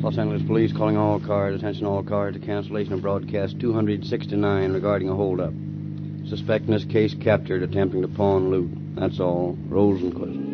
Los Angeles Police calling all cars. Attention all cars to cancellation of broadcast 269 regarding a holdup. Suspect in this case captured attempting to pawn loot. That's all. Rosenquist.